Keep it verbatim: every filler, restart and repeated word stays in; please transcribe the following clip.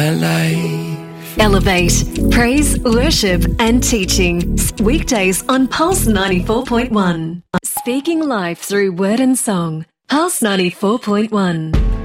life. Elevate, praise, worship and teaching. Weekdays on Pulse ninety-four point one. Speaking life through word and song. Pulse ninety-four point one.